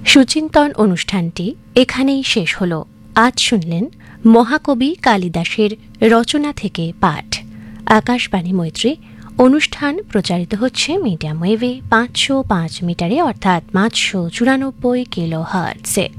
সুচিন্তন অনুষ্ঠানটি এখানেই শেষ হল। আজ শুনলেন মহাকবি কালিদাসের রচনা থেকে পাঠ। আকাশবাণী মৈত্রী অনুষ্ঠান প্রচারিত হচ্ছে মিডিয়াম ওয়েভে 505 মিটারে অর্থাৎ 594 কিলো হার্টজে।